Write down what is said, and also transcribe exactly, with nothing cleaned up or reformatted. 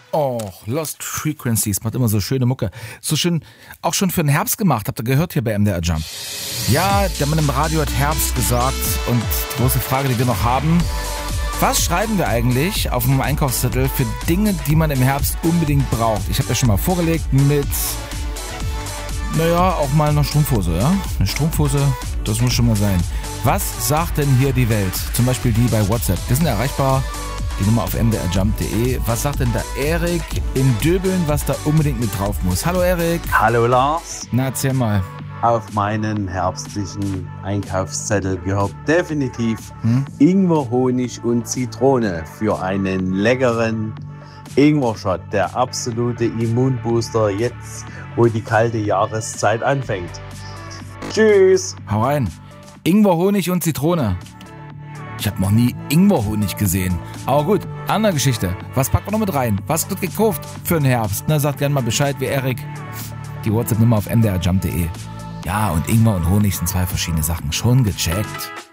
Oh, Lost Frequencies macht immer so schöne Mucke. So schön, auch schon für den Herbst gemacht, habt ihr gehört hier bei M D R Jump. Ja, der Mann im Radio hat Herbst gesagt und die große Frage, die wir noch haben, was schreiben wir eigentlich auf dem Einkaufszettel für Dinge, die man im Herbst unbedingt braucht? Ich habe ja schon mal vorgelegt mit, naja, auch mal eine Strumpfhose, ja? Eine Strumpfhose, das muss schon mal sein. Was sagt denn hier die Welt? Zum Beispiel die bei WhatsApp. Wir sind erreichbar. Die Nummer auf m d r jump punkt d e. Was sagt denn da Erik in Döbeln, was da unbedingt mit drauf muss? Hallo Erik. Hallo Lars. Na, erzähl mal. Auf meinen herbstlichen Einkaufszettel gehört definitiv hm? Ingwer, Honig und Zitrone für einen leckeren Ingwer-Shot. Der absolute Immunbooster jetzt, wo die kalte Jahreszeit anfängt. Tschüss. Hau rein. Ingwer, Honig und Zitrone. Ich habe noch nie Ingwerhonig gesehen. Aber gut, andere Geschichte. Was packt man noch mit rein? Was wird gekauft für den Herbst? Na, sagt gerne mal Bescheid wie Erik. Die WhatsApp-Nummer auf m d r jump punkt d e. Ja, und Ingwer und Honig sind zwei verschiedene Sachen. Schon gecheckt.